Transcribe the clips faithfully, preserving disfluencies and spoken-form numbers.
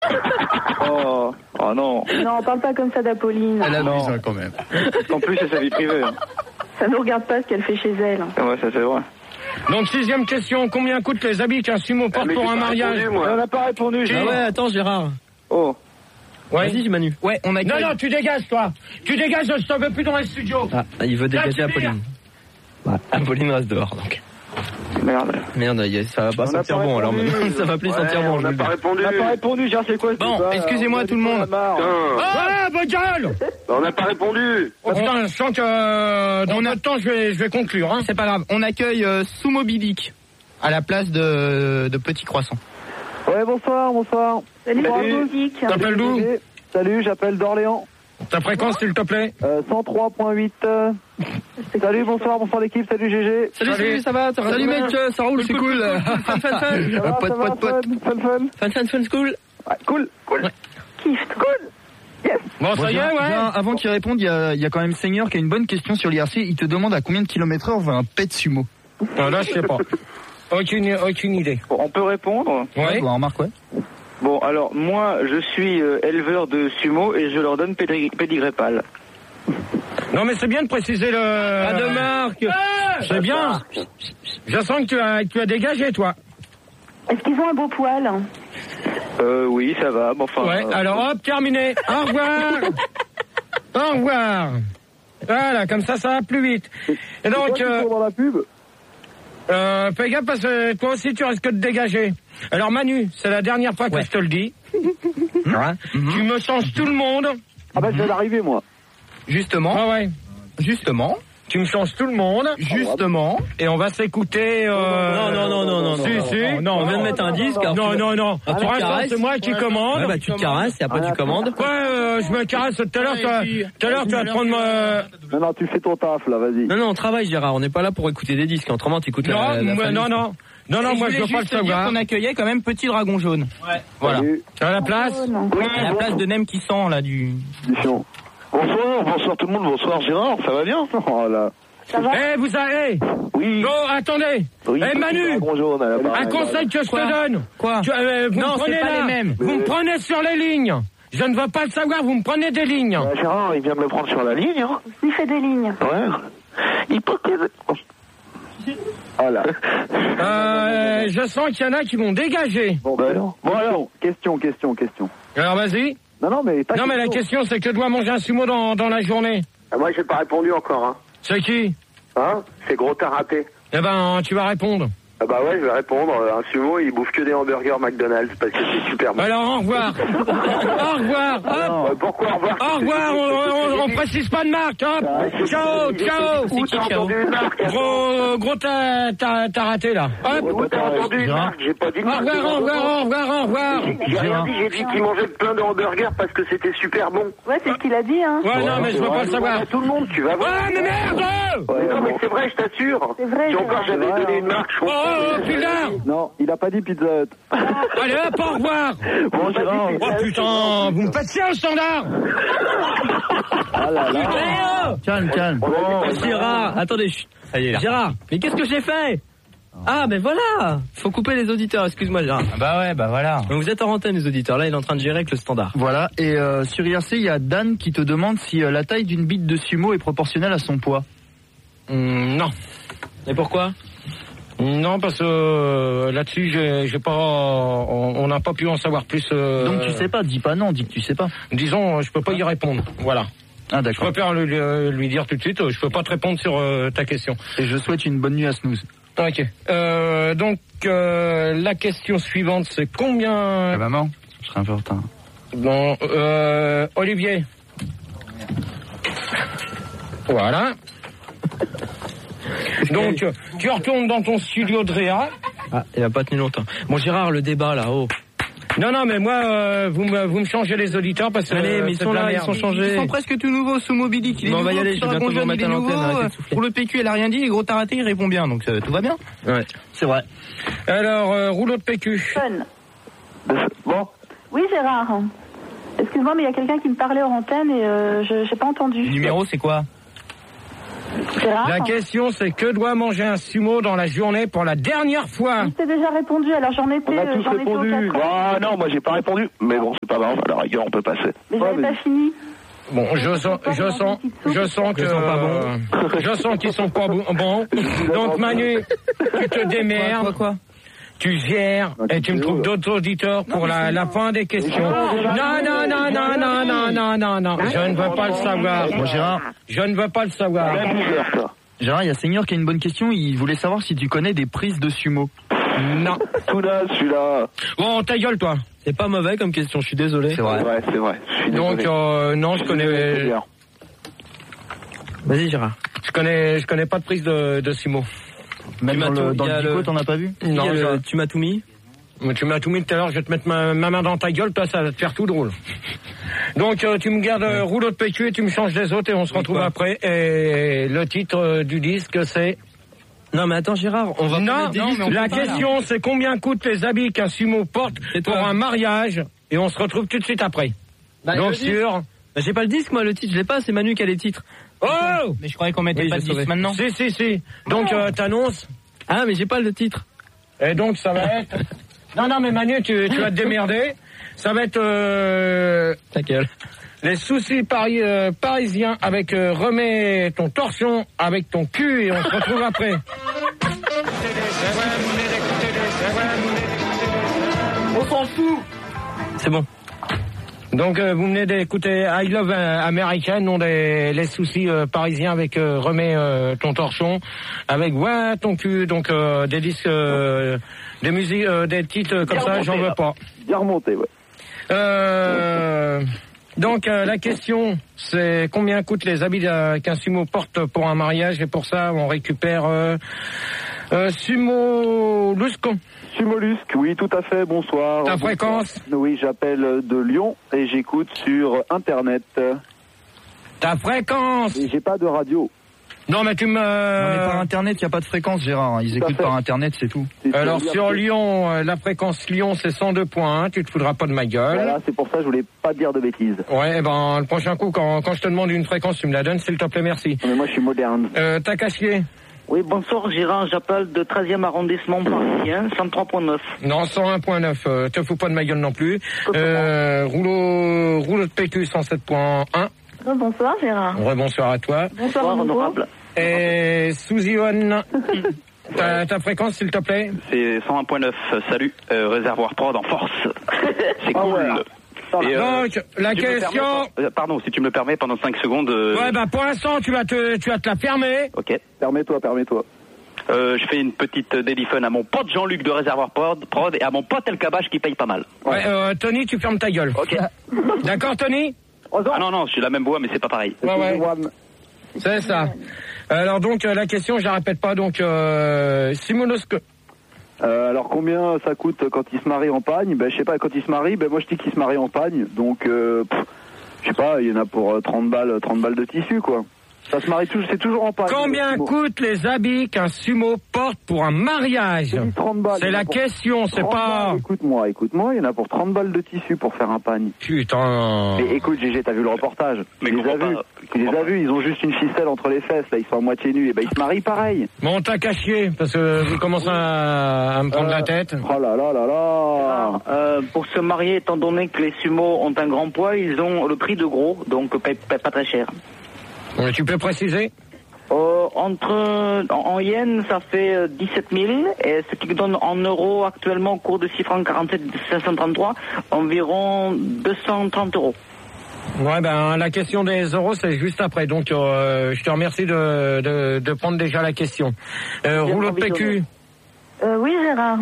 Oh, oh non. Non, parle pas comme ça d'Apolline. Elle abuse Non. hein, quand même. En plus, c'est sa vie privée. hein. Ça nous regarde pas ce qu'elle fait chez elle. Ah ouais, ça c'est vrai. Donc, sixième question. Combien coûtent les habits qu'un sumo porte mais pour j'ai un pas mariage? répondu, moi. On n'a pas répondu. Ah Gilles. ouais, attends, Gérard. Oh. Ouais. Vas-y, Manu. Ouais, on a. Non, non, tu dégages, toi. Tu dégages, je t'en veux plus dans les studios. Ah, il veut Là, dégager tu Apolline. Bah, Apolline reste dehors, donc. Merde. Merde, y a- ça va pas On a sentir pas bon, alors répondu. maintenant. Ça va plus Ouais, sentir bon, on je n'a vous le pas dis. répondu. On n'a pas répondu, Gérard, c'est quoi ce Bon, débat, excusez-moi, on a tout le dit qu'on monde. a marre. Putain, Ah, bonne gueule. on n'a pas répondu. Oh putain, je sens que euh, dans notre temps, je vais, je vais conclure. Hein. C'est pas grave. On accueille euh, Sumo Bidic à la place de, de Petit Croissant. Ouais, bonsoir, bonsoir. Salut, Salut. musique. T'appelles d'où? Salut, j'appelle d'Orléans. Ta fréquence, s'il te plaît. Euh, cent trois virgule huit. euh. Salut, bonsoir, bonsoir l'équipe, salut G G. Salut, salut, ça va? ça va Salut bien mec, euh, ça roule, c'est cool. Fun, fun, fun. Ça va, Pote, ça va, pote, pote. fun, fun, fun. Fun, fun, fun, school. Ouais, cool, cool. Kiff. Cool. Bon, Bon, ça y est, Gérard, ouais. Gérard, avant qu'il réponde, il y a, il y a quand même Seigneur qui a une bonne question sur l'I R C. Il te demande à combien de kilomètres heure va un pet sumo. Non, là, je sais pas. Aucune, aucune idée. Bon, on peut répondre. Ouais. Bah, remarque, ouais. Bon, alors, moi, je suis euh, éleveur de sumo et je leur donne pédri- pédigré pâle. Non, mais c'est bien de préciser le. Pas de marque. C'est bien. Je sens que tu as, que tu as dégagé, toi. Est-ce qu'ils ont un beau poil? Euh, oui, ça va. Bon, enfin. Ouais. euh, Alors, hop, terminé. Au revoir. Au revoir. Voilà, comme ça, ça va plus vite. Et donc, euh, dans la pub. euh, fais gaffe parce que toi aussi, tu risques de dégager. Alors, Manu, c'est la dernière fois que Ouais. je te le dis. Ouais. Tu me changes tout le monde. Ah bah, je viens d'arriver, moi. Justement, Ah ouais. justement, Tu me changes tout le monde. justement. Et on va s'écouter. Euh... Non, non, non, non, non. Si, non, si. non, non, on vient de mettre un disque. alors Non, tu- non, non. Ah, tu Pour te l'instant, caresses. c'est moi qui commande. Ouais, bah, tu te caresses et après tu commandes. Quoi, euh, je me caresse tout à l'heure, toi. Tout à l'heure, tu vas te prendre ma... Non, non, tu fais ton taf, là, vas-y. Non, non, on travaille, Gérard. On n'est pas là pour écouter des disques. Autrement, t'écoutes la, Non, la, la moi, famille. non, non. Non, non, Et moi, je voulais veux pas le juste te dire savoir. qu'on accueillait quand même Petit Dragon Jaune. Ouais. Voilà. Salut. Tu as la place? Oh, non. À la place de Nem qui sent, là, du... Discussion. Bonsoir, bonsoir tout le monde, bonsoir Gérard, ça va bien? Oh là. Ça va? Eh, vous avez... Oui. Non, attendez. Oui, Eh, Manu, Bonjour, on a la un conseil que je Quoi te donne. Quoi? Tu- euh, vous Non, me prenez c'est pas là. les mêmes. Vous me prenez sur les lignes. Je ne veux pas le savoir, vous me prenez des lignes. Bah, Gérard, il vient de me prendre sur la ligne, hein. Il fait des lignes. Ouais. Hypothèse. Oh là. Euh, je sens qu'il y en a qui vont dégager. Bon, bah, alors. Bon, alors, question, question, question. Alors, vas-y. Non, non, mais pas Non, mais la question, c'est que je dois manger un sumo dans, dans la journée. Ah, moi, j'ai pas répondu encore, hein. C'est qui? Hein? C'est gros taraté. Eh ben, tu vas répondre. Ah bah ouais, je vais répondre. Un sumo, il bouffe que des hamburgers McDonald's parce que c'est super bon. Alors, au revoir. Au revoir. Hop. Euh, pourquoi au revoir? Au revoir. On, on, on précise pas de marque. Hop. Ciao, ciao. Où t'as entendu une marque? Gros, gros, t'as, t'as, t'as raté là. Hop. Où t'as entendu une marque? J'ai pas dit Au de marque. revoir, au revoir, au revoir, au revoir. J'ai rien dit, j'ai dit qu'il mangeait plein de hamburgers parce que c'était super bon. Ouais, c'est ce qu'il a dit, hein. Ouais, non, mais je veux pas le savoir. À tout le monde, tu vas voir. Ouais, mais merde. Mais non, mais c'est vrai, je t'assure. C'est vrai, Si encore Gérard. j'avais donné une marque, je Oh, comprends. oh, oh, putain. Non, il a pas dit Pizza Hut. Allez, hop, au revoir. Bon, Gérard. Oh putain, vous me faites chier au standard. Ah là là. Eh oh Calme, calme. Oh, Gérard, attendez, chut. Ça y est, là. Gérard, mais qu'est-ce que j'ai fait? Ah, mais voilà. Faut couper les auditeurs, excuse-moi, Gérard. Bah ouais, bah voilà. Donc vous êtes en antenne, les auditeurs. Là, il est en train de gérer avec le standard. Voilà, et euh, sur I R C, il y a Dan qui te demande si euh, la taille d'une bite de sumo est proportionnelle à son poids. Hum, non. Et pourquoi? Non, parce que euh, là-dessus, j'ai, j'ai pas, on on n'a pas pu en savoir plus. Euh, Donc tu sais pas, dis pas non, dis que tu sais pas. Disons, je peux pas y répondre. Voilà. Ah Je d'accord. préfère lui, lui dire tout de suite, je peux pas te répondre sur euh, ta question. Et je souhaite une bonne nuit à Snooze. Ok. Euh, donc, euh, la question suivante, c'est combien... Ah, maman, je serai un peu en retard. Bon, euh, Olivier. Voilà. Donc, tu retournes dans ton studio de réa. Ah, il a pas tenu longtemps. Bon, Gérard, le débat, là, oh. Non, non, mais moi, euh, vous, me, vous me changez les auditeurs parce que... Allez, mais ils c'est sont de la là, ils merde. sont changés. Ils sont presque tout nouveaux, Sumo Bidic, il est Bon, on va y nouveau, aller, Petit je vais Dragon bientôt vous Jaune, il remettre est à l'antenne, nouveau, arrêtez euh, de souffler. pour le P Q, elle a rien dit, et Gros Taraté, il répond bien, donc euh, tout va bien. Ouais. C'est vrai. Alors, euh, rouleau de P Q. Fun. Bon, Oui, Gérard. Excuse-moi, mais il y a quelqu'un qui me parlait hors antenne et euh, je j'ai pas entendu. Le numéro, c'est quoi? Gérard. La question, c'est que doit manger un sumo dans la journée pour la dernière fois? Je t'ai déjà répondu, alors j'en étais, On a euh, tous j'en étais aux répondu. quatre heures. Ah non, moi j'ai pas répondu. Mais bon, c'est pas grave, à la rigueur, on peut passer. Mais Ouais, j'avais mais- pas fini. Bon, je sens, je sens, je sens que, Ils sont pas bons. je sens qu'ils sont pas bons. Bon. Donc Manu, tu te démerdes. Quoi, quoi? Tu gères et tu me trouves d'autres auditeurs pour la, la fin des questions. Non, non, non, non, non, non, non, non, non. Je ne veux pas le savoir. Bon, Gérard, Je ne veux pas le savoir. Même heure, ça. Gérard, il y a Seigneur qui a une bonne question. Il voulait savoir si tu connais des prises de sumo. Non. Soudain, celui-là. Bon, ta gueule, toi. C'est pas mauvais comme question, je suis désolé. C'est C'est vrai. vrai, c'est vrai. Je suis Donc, désolé. euh, non, je C'est connais, bien. Vas-y, Gérard. je connais, je connais pas de prise de, de sumo. Même Tu m'as dans le, tout- dans il y le a dico, le- t'en as pas vu? Non, Il y a le- je- tu m'as tout mis. Mais tu m'as tout mis tout à l'heure, je vais te mettre ma, ma main dans ta gueule, toi, ça va te faire tout drôle. Donc, euh, tu me gardes euh, rouleau de P Q et tu me changes les autres et on se retrouve quoi après. Et le titre euh, du disque, c'est... Non, mais attends, Gérard, on va pas Non, mettre des non, disques, mais on la peut pas, là. question, c'est combien coûtent les habits qu'un sumo porte C'est pour toi. un mariage. Et on se retrouve tout de suite après. Bah, Donc, le disque. sur... Bah, j'ai pas le disque, moi, le titre, je l'ai pas, c'est Manu qui a les titres. Oh Mais je croyais qu'on mettait Oui, pas je de disque saurais. maintenant. Si, si, si. Donc, euh, t'annonces. Ah, mais j'ai pas le titre. Et donc, ça va être... Non, non, mais Manu, tu, tu vas te démerder. Ça va être... Euh... Ta gueule. Les soucis pari- euh, parisiens avec euh, remets ton torsion avec ton cul et on se retrouve après. On s'en fout. C'est bon. Donc euh, vous venez d'écouter I Love American, non des les soucis euh, parisiens avec euh, remets euh, ton torchon, avec ouais ton cul, donc euh, des disques, euh, des musiques, euh, des titres comme Bien ça, remonté, j'en veux là. pas. Bien remonté, ouais. Euh, donc euh, la question c'est combien coûtent les habits euh, qu'un sumo porte pour un mariage et pour ça on récupère euh, euh, Sumo Lusco. Sumollusque, oui, tout à fait, bonsoir. Ta Bonsoir. fréquence? Oui, j'appelle de Lyon et j'écoute sur Internet. Ta fréquence. Et j'ai pas de radio. Non mais tu me... Non, mais par internet, il n'y a pas de fréquence, Gérard. Ils Tout à écoutent fait. par internet, c'est tout. C'est- Alors c'est-à-dire sur que- Lyon, euh, la fréquence Lyon c'est cent deux point un, tu te foudras pas de ma gueule. Voilà, c'est pour ça que je voulais pas dire de bêtises. Ouais, eh ben le prochain coup quand, quand je te demande une fréquence, tu me la donnes, s'il te plaît, merci. Non, mais moi je suis moderne. Euh, t'as caché? Oui, bonsoir Gérard, j'appelle de treizième arrondissement parisien, cent trois point neuf. Non, cent un point neuf, euh, te fous pas de ma gueule non plus. Euh, rouleau, rouleau de P Q cent sept point un. Oh, bonsoir Gérard. Rebonsoir à toi. Bonsoir, Bonsoir, Nico. honorable. Et Suzy-One, ta, ta fréquence s'il te plaît? C'est cent un point neuf, salut, euh, réservoir prod en force. C'est Ah cool. ouais. Et, euh, Donc, la si tu me question... permets, euh, pardon, si tu me le permets, pendant cinq secondes... euh, Ouais, bah pour l'instant, tu vas te, tu vas te la fermer. Ok. Permets-toi, permets-toi. Euh, je fais une petite daily fun à mon pote Jean-Luc de réservoir prod, prod et à mon pote El Kabash qui paye pas mal. Ouais, euh, Tony, tu fermes ta gueule. Ok. D'accord, Tony? Ah non, non, je suis la même voix, mais c'est pas pareil. Ouais, ouais. One. C'est ça. Alors donc, euh, la question, je la répète pas, donc, euh, Simonosque. Euh, alors combien ça coûte quand il se marie en pagne? Ben je sais pas, quand il se marie, ben moi je dis qu'il se marie en pagne, donc euh, pff, je sais pas, il y en a pour euh, trente balles, trente balles de tissu quoi. Ça se marie toujours, c'est toujours en pagne. Combien Bon. coûtent les habits qu'un sumo porte pour un mariage? J'ai dit trente balles. C'est il y en a la pour question, c'est trente pas... balles. Écoute-moi, écoute-moi, il y en a pour trente balles de tissu pour faire un pagne. Putain... Mais écoute Gégé, t'as vu le reportage? Mais Tu les as comprends vus? pas, Tu les comprends as vus, ils ont juste une ficelle entre les fesses, là ils sont à moitié nus, et ben ils se marient pareil. Bon, t'as caché, parce que vous commencez à, à me prendre Euh, la tête. Oh là là là là. Euh, pour se marier, étant donné que les sumos ont un grand poids, ils ont le prix de gros, donc pas, pas- pas très cher. Bon, tu peux préciser? Euh, entre en, en yens, ça fait euh, dix-sept mille, et ce qui donne en euros actuellement au cours de six francs quarante-sept cinq cent trente-trois, environ deux cent trente euros. Ouais, ben la question des euros, c'est juste après. Donc, euh, je te remercie de, de, de prendre déjà la question. Euh, Bien rouleau de P Q. provisionné. Euh, oui Gérard.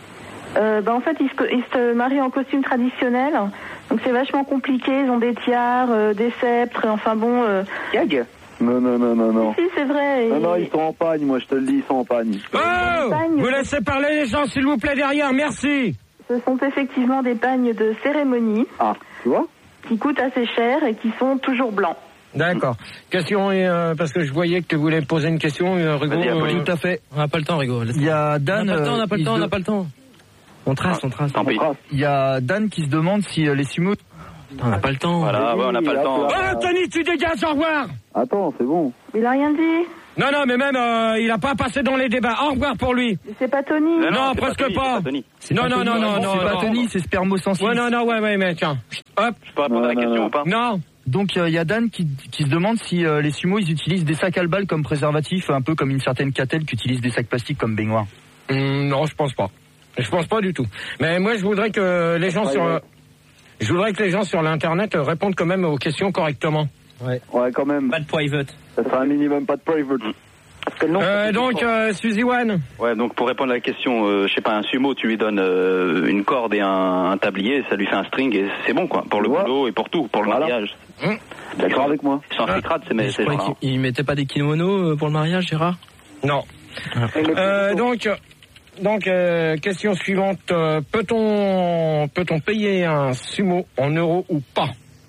Euh, bah, en fait, ils se, co- ils se marient en costume traditionnel. Donc c'est vachement compliqué. Ils ont des tiares, euh, des sceptres. Enfin bon. Euh... Gag. Non, non, non, non, non. Si, c'est vrai. Non, et- non, ils sont en pagne, moi je te le dis, ils sont en pagne. Oh! Espagne. Vous laissez parler les gens, s'il vous plaît, derrière. Merci. Ce sont effectivement des pagnes de cérémonie Ah, tu vois? qui coûtent assez cher et qui sont toujours blancs. D'accord. Question, euh, parce que je voyais que tu voulais poser une question, euh, Rigaud. Vas-y, Apolline. euh, Tout à fait. On n'a pas le temps, Rigaud. laisse- Il y a On Dan. n'a pas le temps, on n'a pas le euh, temps, on il n'a se- pas le temps. On trace, on trace. Tant pis. Il y a Dan qui se demande si euh, les sumo. On n'a pas le temps. Voilà, ouais, on n'a pas le temps. Oh, Tony, tu dégages, au revoir. Attends, c'est bon. Il a rien dit. Non, non, mais même, euh, il a pas passé dans les débats. Au revoir pour lui. Mais c'est pas Tony. Non, non c'est presque pas. Tony, pas. c'est pas Tony. Non, non, non, non, non. C'est pas non. Tony, c'est spermosensible. Ouais, non, non, ouais, ouais, mais tiens. Hop. Je peux répondre à la Non, question non, ou pas? Non. Donc il euh, y a Dan qui, qui se demande si euh, les sumo ils utilisent des sacs à balles comme préservatif, un peu comme une certaine Catel qui utilise des sacs plastiques comme baignoire. Hum, non, je pense pas. Je pense pas du tout. Mais moi, je voudrais que les gens Ouais, sur, ouais. je voudrais que les gens sur l'internet répondent quand même aux questions correctement. Ouais. Ouais, quand même. Pas de private. Ça sera un minimum, pas de private. Parce que non, Euh, donc, euh, Suzy One. Ouais, donc pour répondre à la question, euh, je sais pas, un sumo, tu lui donnes euh, une corde et un, un tablier, ça lui fait un string et c'est bon, quoi. Pour le Ouais. boulot et pour tout, pour le Voilà. mariage. Hum. D'accord avec moi. Ils sont infiltrades, ces, Mais je ces croyais gens-là. qu'il il mettait pas des kimonos euh, pour le mariage, Gérard? Non. Euh, donc, donc euh, question suivante. Euh, peut-on, peut-on payer un sumo en euros ou pas?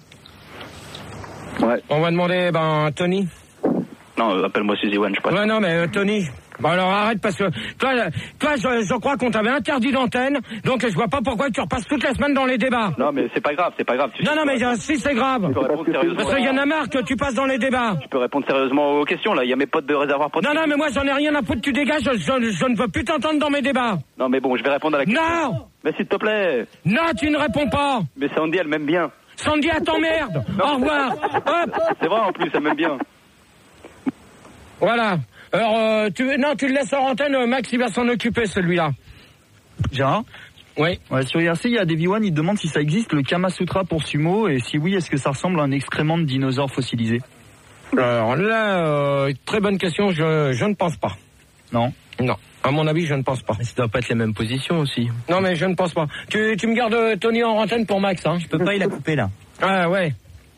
Ouais. On va demander, ben, Tony. Non, euh, appelle-moi Suzy One, je sais pas. Ouais, non, mais euh, Tony. Bon, alors arrête parce que toi, euh, toi je, je crois qu'on t'avait interdit d'antenne, donc je vois pas pourquoi tu repasses toute la semaine dans les débats. Non, mais c'est pas grave, c'est pas grave. Tu Non, non, mais euh, si c'est grave. peux répondre sérieusement. Parce qu'il y en a marre que tu passes dans les débats. Je peux répondre sérieusement aux questions, là. Il y a mes potes de réservoir pour. Non, non, mais moi j'en ai rien à foutre, tu dégages, je, je, je ne veux plus t'entendre dans mes débats. Non, mais bon, je vais répondre à la question. Non. Mais s'il te plaît. Non, tu ne réponds pas. Mais Sandy, elle m'aime bien. Sandy, elle t'emmerde. Au revoir. Hop. C'est vrai, en plus, elle m'aime bien. Voilà. Alors, euh, tu, non, tu le laisses en antenne, euh, Max, il va s'en occuper, celui-là. Gérard? Oui. Ouais, sur I R C, il y a Davy One, il demande si ça existe le Kama Sutra pour sumo et si oui, est-ce que ça ressemble à un excrément de dinosaure fossilisé? Alors là, euh, très bonne question, je, je ne pense pas. Non. Non. À mon avis, je ne pense pas. Mais ça doit pas être les mêmes positions aussi. Non, mais je ne pense pas. Tu, tu me gardes euh, Tony en antenne pour Max, hein? Je peux pas, il a coupé là. Ah, ouais.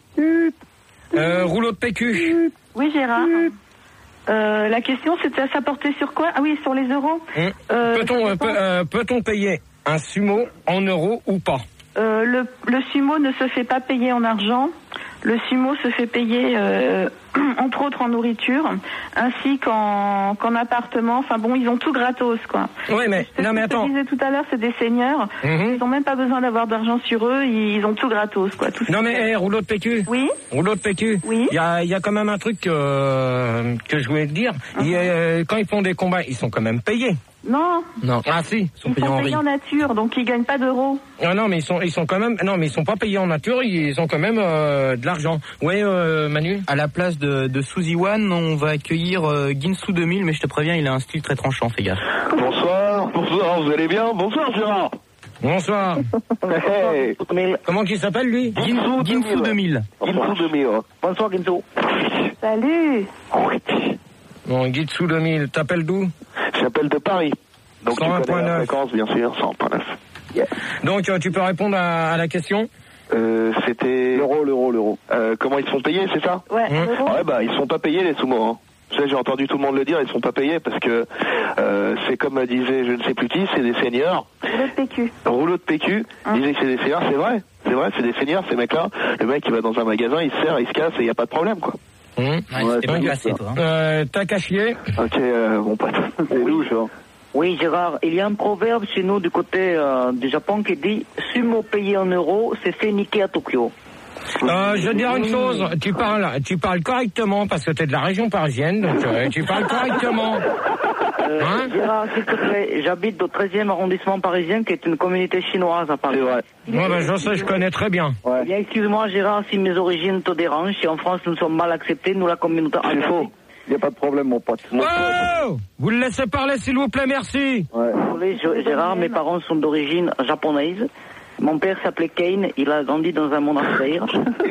Euh, rouleau de P Q. Oui, Gérard. Euh, la question, c'était à s'apporter sur quoi? Ah oui, sur les euros. Hum. Euh, Peut-on, ça euh, dépend. peut, euh, peut-on payer un sumo en euros ou pas? Euh, le, le sumo ne se fait pas payer en argent. Le sumo se fait payer, euh, entre autres, en nourriture, ainsi qu'en qu'en appartement. Enfin bon, ils ont tout gratos, quoi. Oui, mais, C'est non, ce mais que attends. je disais tout à l'heure, c'est des seigneurs. Mhm. Ils ont même pas besoin d'avoir d'argent sur eux. Ils ont tout gratos, quoi. Tout ce Non, qu'ils mais, veulent. hey, rouleau de P Q. Oui. Rouleau de P Q. Oui. Il y a, il y a quand même un truc que, que je voulais te dire. Il y a, euh, quand ils font des combats, ils sont quand même payés. Non. Non. Ah, si. Ils sont Ils payés sont en payés riz. en nature, donc ils gagnent pas d'euros. Ah non, mais ils sont, ils sont quand même, non, mais ils sont pas payés en nature, ils ont quand même euh, de l'argent. Oui, euh, Manu. À la place de, de Suzy One, on va accueillir euh, Ginsu deux mille, mais je te préviens, il a un style très tranchant, fais gaffe. Bonsoir, bonsoir, vous allez bien? Bonsoir Gérard. Bonsoir. Hey, Comment qu'il s'appelle lui? Ginsu, Ginsu deux mille. Ginsu deux mille. Bonsoir, Ginzo. Salut. Bon, Gitsu deux mille. T'appelles d'où? J'appelle de Paris. Donc tu cent un connais point la neuf. fréquence, bien sûr, cent un point neuf. Donc euh, tu peux répondre à, à la question. Euh, c'était... L'euro, l'euro, l'euro. Euh, comment ils se font payer, c'est ça? Ouais. Mmh. l'euro. Ouais, bah ils se font pas payer les sumo. Hein. Tu sais, j'ai entendu tout le monde le dire, ils se font pas payer parce que euh, c'est comme disait je ne sais plus qui, c'est des seigneurs. Le P Q. Rouleau de P Q, Hein. disait que c'est des seigneurs, c'est vrai. C'est vrai, c'est des seigneurs, ces mecs-là. Le mec, il va dans un magasin, il se sert, il se casse et il n'y a pas de problème, quoi. Mmh. Ouais, c'était pas bien cassé, ça. toi. Euh, T'as cachier. Ok, euh, mon pote. C'est louche, hein. Oui, Gérard, il y a un proverbe chez nous du côté euh, du Japon qui dit « Sumo payé en euros, c'est fait niquer à Tokyo Euh, je veux dire une chose. Tu parles, tu parles correctement parce que t'es de la région parisienne, donc euh, tu parles correctement. Euh, Hein Gérard, s'il te plaît, j'habite au treizième arrondissement parisien, qui est une communauté chinoise à Paris. C'est vrai. Moi, ben, je sais, je connais très bien. Ouais. Eh bien, excuse-moi, Gérard, si mes origines te dérangent, si en France nous sommes mal acceptés, nous la communauté... C'est faux. Il n'y a pas de problème, mon pote. Oh, vous le laissez parler, s'il vous plaît, merci. Ouais. Désolé, je- Gérard, mes parents sont d'origine japonaise. Mon père s'appelait Kane, il a grandi dans un monastère.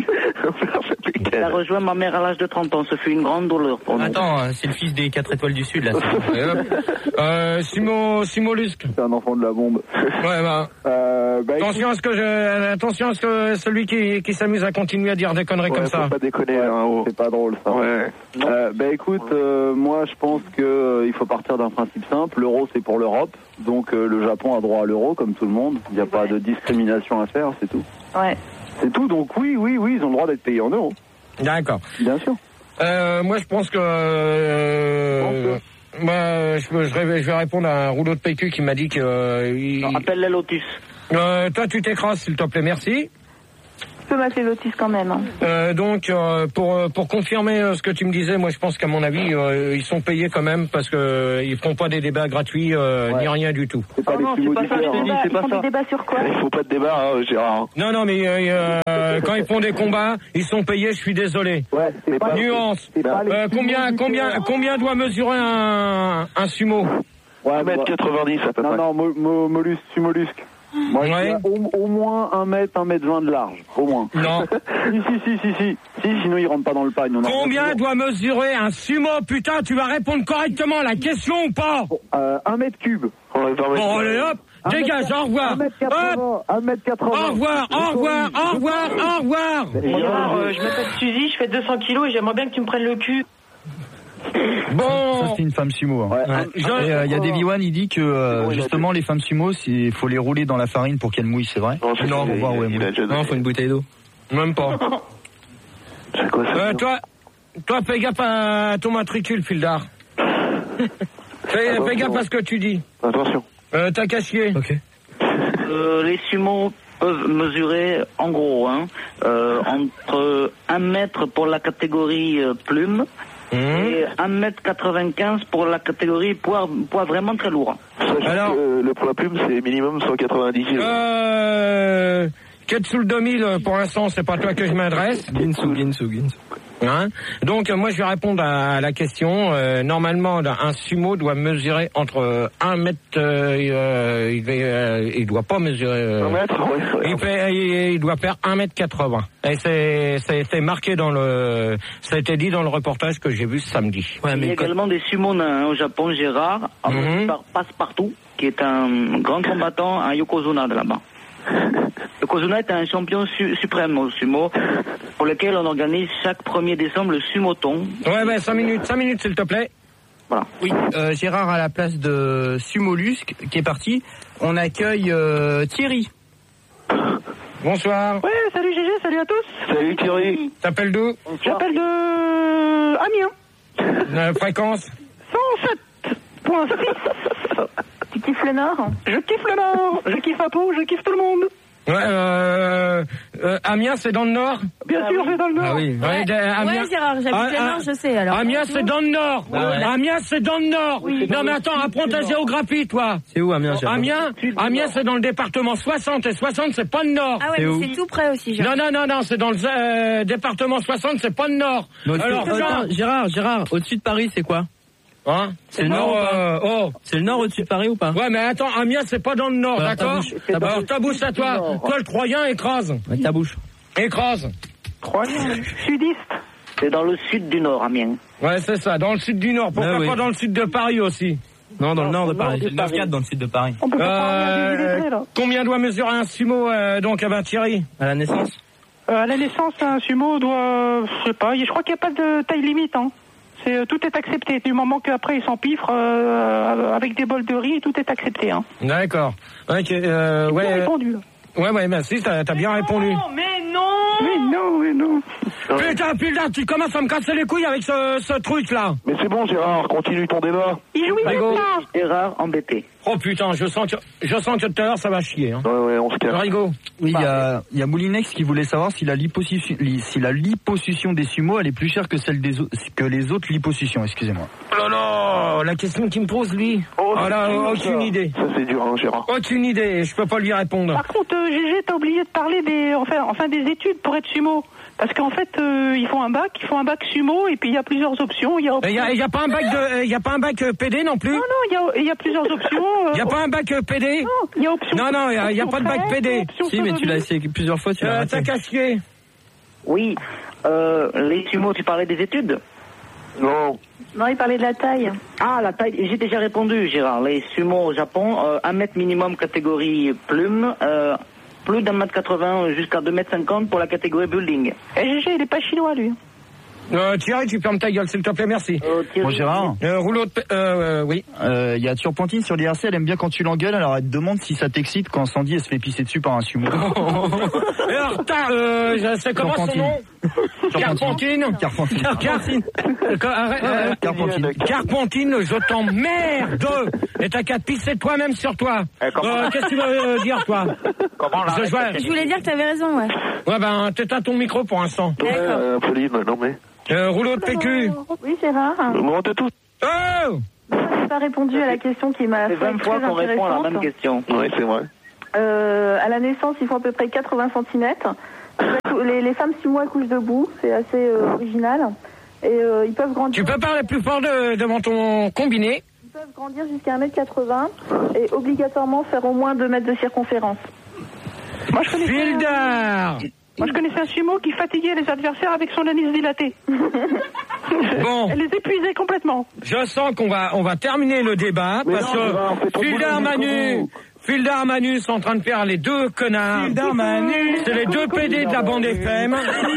Il a rejoint ma mère à l'âge de trente ans, ce fut une grande douleur pour nous. Attends, euh, c'est le fils des quatre étoiles du Sud, là. Et hop. Euh, Simo, Simolusque. C'est un enfant de la bombe. Ouais, bah. Euh, bah, écoute, Attention à ce que je, attention à ce que celui qui, qui s'amuse à continuer à dire des conneries Ouais, comme faut ça. pas déconner, hein, oh. c'est pas drôle, ça. Ouais. Euh, bah écoute, euh, moi je pense que euh, il faut partir d'un principe simple. L'euro c'est pour l'Europe, donc euh, le Japon a droit à l'euro comme tout le monde. Il n'y a pas de discrimination à faire, c'est tout. Ouais. C'est tout. Donc oui, oui, oui, ils ont le droit d'être payés en euros, D'accord. bien sûr. Euh, moi, je pense que, euh, moi, je, je, vais, je vais répondre à un rouleau de P Q qui m'a dit que, euh, il- Non, appelle les Lotus. euh, toi, tu t'écrases, s'il te plaît, merci. Tu peux m'appeler Lotus quand même. Hein. Euh, donc, euh, pour pour confirmer euh, ce que tu me disais, moi je pense qu'à mon avis, euh, ils sont payés quand même parce que euh, ils font pas des débats gratuits euh, Ouais. ni rien du tout. C'est pas Ah les non, sumo c'est pas ça, du je te cœur, dis, hein. c'est Ils pas font ça. des débats sur quoi? Il faut pas de débat, hein, Gérard. Non, non, mais euh, euh, quand ils font des combats, ils sont payés. Je suis désolé. Ouais, c'est pas, Nuance. c'est pas les Euh, sumo combien du combien cœur. combien doit mesurer un un sumo? Ouais, un mètre quatre-vingt-dix à peu non, près. non, mo, mo, mollusque, mollusque. Moi, je Ouais. dirais au, au moins un mètre, un mètre vingt de large, au moins. Non. si, si, si, si, si, si, sinon il rentre pas dans le pagne. On en Combien retrouve doit mesurer un sumo? Putain, tu vas répondre correctement à la question ou pas? toujours. Euh, un mètre cube. Ouais, vingt mètres. Bon, allez hop, Un dégage, mètre- au revoir. un mètre Hop, quatre-vingts, un mètre quatre-vingts. au revoir, au revoir, au revoir, au revoir. Gérard, euh, je m'appelle Suzy, je fais deux cents kilos et j'aimerais bien que tu me prennes le cul. Ça, Bon, c'est une femme sumo. Hein. Ouais, Ouais. un- Et euh, il y a Davy One, il dit que euh, Ouais, il a justement les femmes sumo, il faut les rouler dans la farine pour qu'elles mouillent, c'est vrai? Non, c'est Non, il, on va voir où il, elles il a mouillent. déjà Non, donné. faut une bouteille d'eau. même pas. C'est quoi ça? Euh, toi, toi, fais gaffe à ton matricule, Fildar. Fais, Attention. fais gaffe à ce que tu dis. Attention. Euh, t'as qu'à chier. Ok. Euh, les sumo peuvent mesurer, en gros, hein, euh, entre un mètre pour la catégorie euh, plume Mmh. et un mètre quatre-vingt-quinze pour la catégorie poids, poids vraiment très lourd. Sachant Alors- que euh, le poids plume, c'est minimum cent quatre-vingt-dix kilos. Euh, Ketsul deux mille, pour l'instant, c'est pas toi que je m'adresse. Ginsu, Ginsu, Ginsu. Hein. Donc, euh, moi, je vais répondre à la question. Euh, normalement, un sumo doit mesurer entre un mètre, euh, euh, il, euh, il doit pas mesurer... euh, Un mètre, ouais. ouais. il, fait, il, il doit faire un mètre quatre-vingts. Et c'est, c'est, c'est marqué dans le... Ça a été dit dans le reportage que j'ai vu ce samedi. Ouais, Il y a mais quand- également des sumo nains hein, au Japon, Gérard, Mhm. par Passepartout, qui est un grand combattant à Yokozuna de là-bas. Yokozuna est un champion su- suprême au sumo, pour lequel on organise chaque premier décembre le sumoton. Ouais, ouais, cinq minutes, cinq minutes, s'il te plaît. Voilà. Oui, euh, Gérard à la place de Sumolusk qui est parti. On accueille euh, Thierry. Bonsoir. Ouais, salut Gégé, salut à tous. Salut Thierry. T'appelles d'où? J'appelle de Amiens. La fréquence? cent sept point six. Tu kiffes le Nord? Je kiffe le Nord, je kiffe Apo, je kiffe tout le monde. Ouais, euh, euh, Amiens, c'est dans le nord? Bien sûr, c'est dans le Nord. Ah oui. Ouais, d- Amiens. Ouais, Gérard, j'habite Ah, le ah, Nord, je sais alors. Amiens, c'est dans le nord. Ah ouais. Amiens, c'est dans le nord. Oui. Non, mais attends, apprends ta géographie, toi. C'est où Amiens, Gérard? Amiens, Amiens, c'est dans le département soixante et soixante, c'est pas le nord. Ah ouais, C'est mais où c'est tout près aussi, Gérard. Non, non, non, non, c'est dans le euh, département soixante, c'est pas le nord. Mais au-dessus- Alors, Attends, Jean, Gérard, Gérard, au-dessus de Paris, c'est quoi? hein, C'est le nord ou pas? euh, oh. C'est le nord au-dessus de Paris ou pas? Ouais, mais attends, Amiens, c'est pas dans le nord, Alors, ta d'accord? bouche, ta bouche. Alors, ta bouche à toi. Toi, le Troyen, écrase. Ouais, ta bouche. Écrase. Troyen, sudiste. C'est dans le sud du Nord, Amiens. Ouais, c'est ça, dans le sud du nord. Pourquoi Ah oui. pas dans le sud de Paris aussi? Non, dans le nord de nord Paris. de C'est le neuf Paris. quatre dans le sud de Paris. On peut pas parler à des Euh, illettrés, là. combien doit mesurer un sumo, euh, donc, à Thierry? À la naissance? Euh, à la naissance, un sumo doit, je sais pas, je crois qu'il n'y a pas de taille limite. Hein. C'est, euh, tout est accepté. Du moment qu'après ils s'empiffrent euh, avec des bols de riz, tout est accepté. Hein. D'accord. Ok, euh, Bien ouais. répondu. Là. Ouais, ouais, merci, t'as, t'as bien répondu. Mais non Mais non, mais non Putain, putain, tu commences à me casser les couilles avec ce, ce truc-là. Mais c'est bon Gérard, continue ton débat. Il jouit Rigo. bien ça. Gérard embêté. Oh putain, je sens que, je sens que tout à l'heure ça va chier, hein. Ouais, ouais, on se calme. Rigo. Oui, il y a, il y a Moulinex qui voulait savoir si la liposuction, li- si la liposuction des sumo, elle est plus chère que celle des au- que les autres liposuctions, excusez-moi. Oh là là, la question qu'il me pose, lui. Oh, Oh là, c'est dur, aucune ça. idée. Ça c'est dur, hein, Gérard. Aucune idée, je peux pas lui répondre. Par contre, euh, Gégé, t'as oublié de parler des, enfin, enfin des études pour être sumo. Parce qu'en fait, euh, ils font un bac, ils font un bac sumo, et puis il y a plusieurs options. Il y a, Il y a, y a pas un bac de, y a pas un bac euh, P D non plus? Non, non, il y a, il y a plusieurs options. euh, Y a pas un bac euh, P D? Non, il y a option. Non, non, y a, y a option pas de bac frère, P D. option Si, mais tu l'as sodomie. essayé plusieurs fois, tu l'as Euh, raté. t'as qu'à chier. Oui, euh, les sumo, tu parlais des études? Non. Non, il parlait de la taille. Ah, la taille, j'ai déjà répondu, Gérard. Les sumo au Japon, euh, un mètre minimum catégorie plume, euh, plus d'un mètre quatre-vingts jusqu'à deux mètres cinquante pour la catégorie building. Eh, Gégé, il est pas chinois, lui. Euh, Thierry, tu fermes ta gueule, s'il te plaît, merci. Euh, Thierry, Bon Gérard, Euh, rouleau de, p- euh, euh, oui. euh, il y a Turpentine sur l'I R C, elle aime bien quand tu l'engueules, alors elle te demande si ça t'excite quand Sandy elle se fait pisser dessus par un sumo. Et alors, t'as, euh, je sais comment son Turpentine. nom? Carpentine. Carpentine. Carpentine. Carpentine. Carpentine, je t'emmerde. Et t'as qu'à pisser toi-même sur toi. Euh, Qu'est-ce que tu veux dire, toi? Comment je, je, je voulais dire que t'avais raison, ouais. Ouais, ben, t'éteins ton micro pour l'instant. D'accord. Euh, Pauline, non mais... Euh, rouleau de P Q. Oui, Gérard. Comment t'as tout? Oh! Je n'ai pas répondu à la question qui m'a fait vingt fois qu'on répond à la même question. Oui, c'est vrai. Euh, à la naissance, ils font à peu près quatre-vingts centimètres. Les, les femmes six mois accouchent debout, c'est assez euh, original. Et euh, ils peuvent grandir. Tu peux parler plus fort de, devant ton combiné. Ils peuvent grandir jusqu'à un mètre quatre-vingts et obligatoirement faire au moins deux mètres de circonférence. Moi, je connaissais Fildar. Moi, je connaissais un sumo qui fatiguait les adversaires avec son anis dilaté. Bon. Elle les épuisait complètement. Je sens qu'on va, on va terminer le débat Mais parce non, que Fildar Manu, Fildar Manu sont en train de faire les deux connards. Fildar Manu. C'est les deux P D de la bande F M.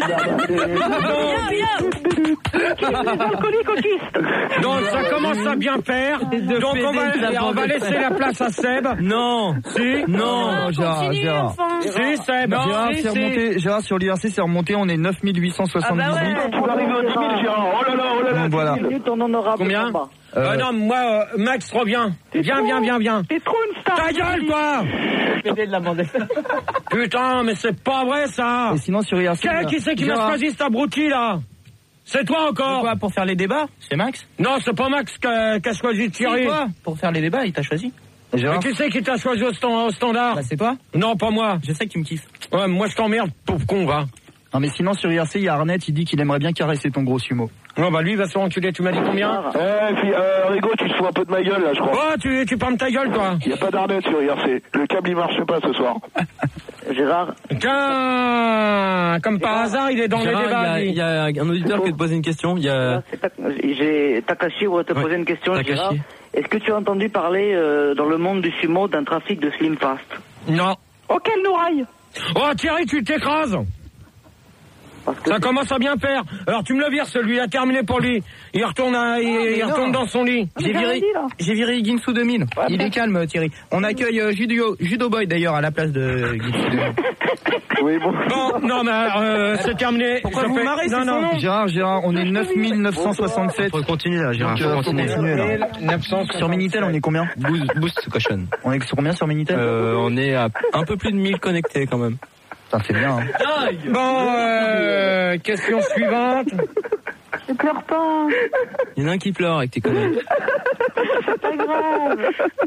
Donc ça commence à bien faire. Donc on va, on va laisser la place à Seb. Non. Si. Non, Gérard, Gérard. Si, Seb. Gérard, Si, c'est si. remonté, Gérard, sur l'U R C, c'est remonté, on est neuf mille huit cent soixante-dix-huit. Ah bah ouais. Tu vas arriver aux dix mille, Gérard. Oh là là, oh là là. Donc voilà. Minute, on en aura Combien? besoin. Euh, Euh, non, moi, euh, Max, reviens. Viens, viens, viens, viens. T'es trop une star. Ta gueule, toi! de la bande. Putain, mais c'est pas vrai, ça! Et sinon, sur U R C. Qui, qui c'est qui m'a Gérard. choisi cet abruti, là? C'est toi encore? Quoi, pour faire les débats? C'est Max? Non, c'est pas Max qui a, qui a choisi Thierry. C'est quoi? Pour faire les débats, il t'a choisi. Mais Gérard. qui c'est qui t'a choisi au, stand- au standard? Bah, c'est toi? Non, pas moi. Je sais que tu me kiffes. Ouais, moi je t'emmerde, pauvre con, va. Non, mais sinon, sur U R C, il y a Arnett, il dit qu'il aimerait bien caresser ton gros sumo. Non, bah lui, il va se faire enculer, tu m'as dit combien? Eh, puis, euh, Rigo, tu te fous un peu de ma gueule, là, je crois. Oh, tu, tu parles ta gueule, toi. Il n'y a pas d'Arnett sur U R C. Le câble, il marche pas ce soir. Gérard, Tiens, comme par hasard, il est dans Gérard, les débats. il y, a, il y a un auditeur qui te pose une question. Il y a... c'est Tak- j'ai Takashi voudrait te Ouais, poser une question, Takashi. Gérard. Est-ce que tu as entendu parler euh, dans le monde du sumo d'un trafic de Slim Fast? Non. Oh, quelle nouraille. Oh, Thierry, tu t'écrases. Parce que Ça commence à bien faire. Alors tu me le vires, celui, il a terminé pour lui. Il retourne, à, il, il retourne dans son lit. J'ai mais viré, j'ai rien dit, là. j'ai viré Ginsu deux mille. Il est calme, Thierry. On accueille euh, Judo, Judo Boy d'ailleurs à la place de Ginsu deux mille. Oui, bon. Bon, non, mais euh, c'est terminé. Pourquoi Je vous fais- marrez, Non, c'est son non. nom. Gérard, Gérard, on est neuf mille neuf cent soixante-sept. Faut continuer là, Gérard. Donc, euh, Faut faut continuer. continuer, là. neuf cent Sur Minitel, on est combien? Boost, boost caution. On est sur combien sur Minitel? Euh, on est à un peu plus de mille connectés quand même. Putain, c'est bien, hein. Bon, euh, question suivante. Ne pleure pas, Il y en a un qui pleure avec tes conneries. c'est pas grave.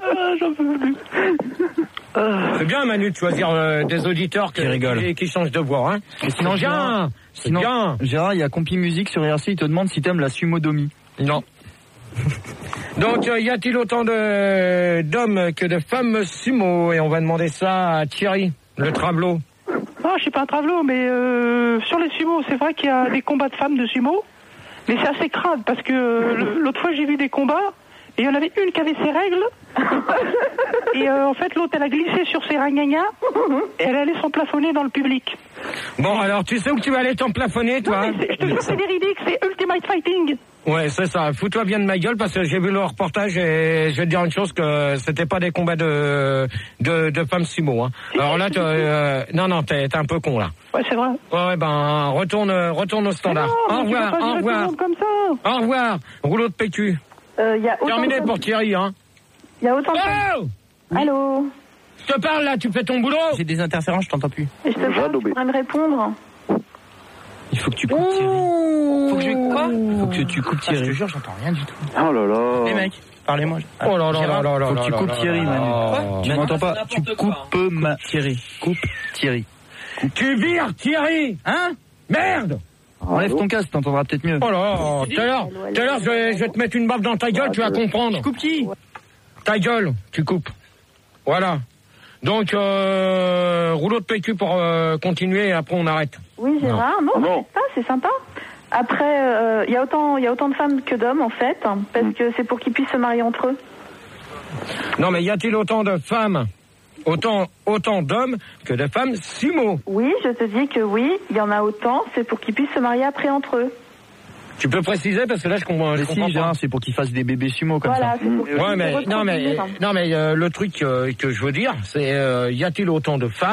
C'est bien, Manu, de choisir euh, des auditeurs que- Qui rigolent. qui, qui changent de voix, hein. Et sinon, C'est Gérard, bien. C'est sinon, bien. Gérard, il y a Compi Musique sur U R C, il te demande si t'aimes la sumo domi. Non. Donc, euh, y a-t-il autant de d'hommes que de femmes sumo? Et on va demander ça à Thierry, le travelot. Non, je suis pas un travelot, mais euh, sur les sumo, c'est vrai qu'il y a des combats de femmes de sumo, mais c'est assez crade parce que euh, l'autre fois j'ai vu des combats et il y en avait une qui avait ses règles et euh, en fait l'autre elle a glissé sur ses ragnagas et elle allait s'emplafonner dans le public. Bon, alors, tu sais où tu vas aller t'emplafonner, toi? Non, mais c'est- je te jure, c'est véridique, c'est Ultimate Fighting. Ouais, c'est ça. Fous-toi bien de ma gueule parce que j'ai vu le reportage et je vais te dire une chose que c'était pas des combats de de, de femmes sumo. Hein. Alors là, t'es, euh, non, non, t'es, t'es un peu con là. Ouais, c'est vrai. Ouais, ouais, ben retourne, retourne au standard. Mais non, Au mais tu revoir, peux pas au virer tout le revoir, monde comme ça. au revoir. Rouleau de P Q. Euh, y a autant Terminé de... pour Thierry, hein. Il y a autant de... Oh, Allô. je te parle là, tu fais ton boulot. J'ai des interférences, je t'entends plus. Et je te parle, tu pourrais me répondre. Il faut que tu coupes Thierry. Faut que je quoi? Faut que tu coupes Ah, je te Thierry. jure, j'entends rien du tout. Oh là là. Les mecs, parlez-moi. Oh là là là là là Faut là que tu là coupes là Thierry, là Manu. là. Tu m'entends pas? Tu coupes ma... Thierry. Coupe Thierry. Tu vires Thierry. Hein? Merde. Enlève ton casque, t'entendras peut-être mieux. Oh là là, tout à l'heure, tout à l'heure, je vais, je vais te mettre une baffe dans ta gueule, tu vas comprendre. Coupe qui? Ta gueule, tu coupes. Voilà. Donc, euh, rouleau de P Q pour euh, continuer et après on arrête. Oui, Gérard. Non, Non. c'est ça, c'est sympa. Après, il y a autant, il y a autant de femmes que d'hommes en fait, hein, parce que c'est pour qu'ils puissent se marier entre eux. Non, mais y a-t-il autant de femmes, autant, autant d'hommes que de femmes sumo? Oui, je te dis que oui, il y en a autant, c'est pour qu'ils puissent se marier après entre eux. Tu peux préciser parce que là je comprends, je Mais comprends si, pas. Gérard, c'est pour qu'ils fassent des bébés sumo comme Voilà, ça. c'est pour qu'ils Ouais, puissent mais se non, mais reproduire. non, mais euh, le truc euh, que je veux dire, c'est euh, y a-t-il autant de femmes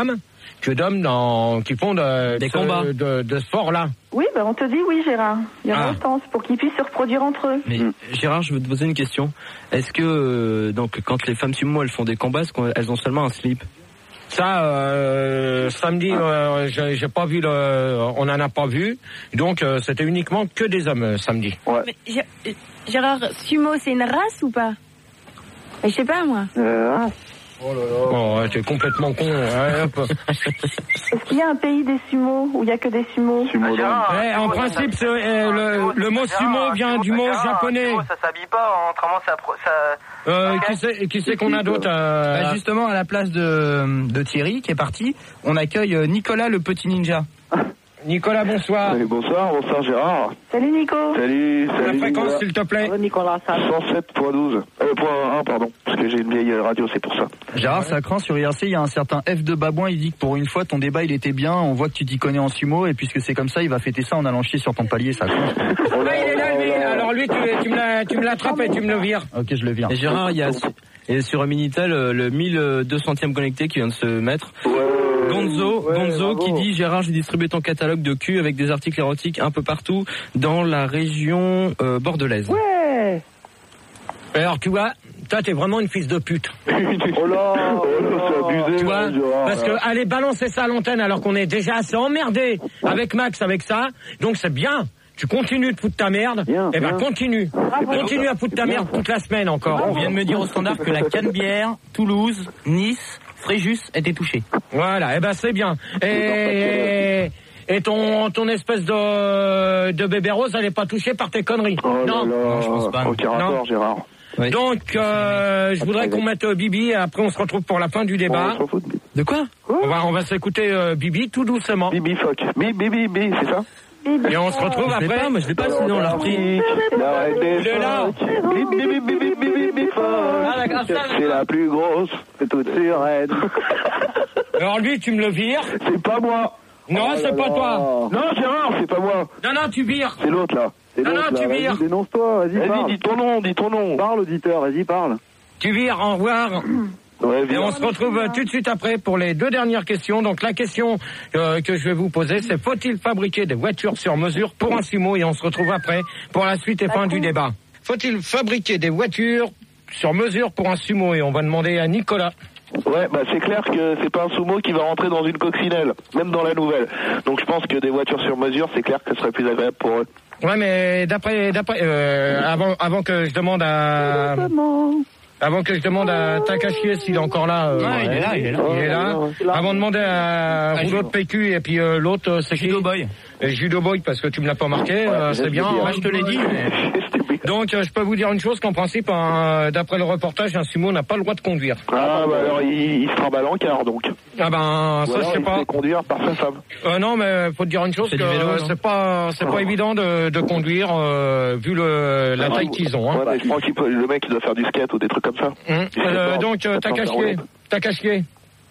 que d'hommes dans, qui font de, Des de, combats. de, de, de ce sport-là. Oui, ben on te dit oui, Gérard. Il y a Ah. une instance pour qu'ils puissent se reproduire entre eux. Mais Gérard, je veux te poser une question. Est-ce que euh, donc quand les femmes sumo elles font des combats, est-ce qu'elles ont seulement un slip? Ça, euh, samedi, euh, j'ai j'ai pas vu le, on en a pas vu, donc euh, c'était uniquement que des hommes euh, samedi. Ouais. Mais Gé- Gérard, sumo, c'est une race ou pas? Mais je sais pas, moi. Euh, ah, Oh là là. Oh, ouais, t'es complètement con. Ouais, hop. Est-ce qu'il y a un pays des sumos où il y a que des sumos? sumo dans- Eh, en principe, c'est, euh, le, le mot sumo vient du mot japonais. Ça s'habille pas, autrement ça... ça... Euh, qui c'est, qui c'est qu'on a d'autre euh, Bah, justement, à la place de, de Thierry, qui est parti, on accueille euh, Nicolas, le petit ninja. Nicolas, bonsoir. Oui, bonsoir, bonsoir Gérard. Salut Nico. Salut, La salut. fréquence, Nicolas. s'il te plaît. Nicolas, ça. cent sept point douze. Euh, point un, pardon. Parce que j'ai une vieille radio, c'est pour ça. Gérard, ça craint sur I R C, il y a un certain F de Babouin, il dit que pour une fois, ton débat, il était bien, on voit que tu t'y connais en sumo, et puisque c'est comme ça, il va fêter ça en allant chier sur ton palier, ça craint. Oh là, il est là, lui. Alors lui, tu, tu me la- tu me l'attrapes et tu me le vires. Ok, je le vire. Et Gérard, il y a su- et sur Minitel euh, le mille deux centième connecté qui vient de se mettre. Gonzo, ouais, Gonzo bravo. qui dit Gérard, j'ai distribué ton catalogue de cul avec des articles érotiques un peu partout dans la région euh, bordelaise. Ouais. Alors tu vois, toi t'es vraiment une fils de pute. Oh là, oh là, c'est abusé. Tu vois, là, Gérard, parce que là. aller balancer ça à l'antenne alors qu'on est déjà assez emmerdé avec Max avec ça, donc c'est bien. Tu continues de foutre ta merde, Bien, et ben bien. continue. Continue à foutre ta merde toute la semaine encore. On vient de me dire au standard que la Canebière, Toulouse, Nice, Fréjus étaient touchés. Voilà, et ben c'est bien. Et, et ton ton espèce de de bébé rose, elle est pas touchée par tes conneries. Oh là non. là, Non, je pense pas. aucun Non. rapport, Gérard. Oui. Donc euh, je voudrais qu'on mette euh, Bibi et après on se retrouve pour la fin du débat. On s'en fout de Bibi. De quoi? On va on va s'écouter euh, Bibi tout doucement. Bibi fuck. Bibi, Bibi, c'est ça? Et on se retrouve Je l'ai après. pas, mais je l'ai pas, sinon on l'a repris. La reine des Il est là. fuck. Bibi, Bibi, Bibi, Bibi, Bibi, Ah, fuck. d'accord, ça, C'est la plus grosse de toutes ces reines. Alors lui, tu me le vires. C'est pas moi. Non, Oh c'est là pas là. toi. Non, Gérard, c'est pas moi. Non, non, tu vires. C'est l'autre là. C'est Non, l'autre non, là. tu Vas-y, vires. Dénonce-toi, vas-y, Vas-y, parle. dis ton nom, dis ton nom. Parle, auditeur, vas-y, parle. Tu vires, au revoir. Ouais, Et viens. on se retrouve euh, tout de suite après pour les deux dernières questions. Donc la question euh, que je vais vous poser, c'est faut-il fabriquer des voitures sur mesure pour un sumo? Et on se retrouve après pour la suite et fin du débat. Faut-il fabriquer des voitures sur mesure pour un sumo? Et on va demander à Nicolas. Ouais, bah c'est clair que c'est pas un sumo qui va rentrer dans une coccinelle, même dans la nouvelle. Donc je pense que des voitures sur mesure, c'est clair que ce serait plus agréable pour eux. Ouais, mais d'après, d'après, euh, avant, avant que je demande à, avant que je demande à Takashi s'il est encore là. Euh, Ouais, il est là, il est là. Il est là. Avant de demander à Rouleau de P Q et puis euh, l'autre, euh, c'est qui? Judo Boy. Euh, Judo Boy, parce que tu me l'as pas marqué, euh, c'est bien. Moi, je te l'ai dit. mais- Donc, euh, je peux vous dire une chose, qu'en principe, un- d'après le reportage, un sumo n'a pas le droit de conduire. Ah bah alors il, il se trimballe en car donc. Ah ben, Ou ça, alors, je sais il se pas. fait conduire par sa femme. Euh, non, mais faut te dire une chose, C'est que du vélo, euh, non c'est pas, c'est pas évident de, de conduire euh, vu le la Ah, taille qu'ils ont. Hein. Ouais, bah, je pense qu'il peut, le mec il doit faire du skate ou des trucs comme ça. Hum. Il fait Euh, peur. donc, euh, Ça t'as peut faire caché, rouler. t'as caché.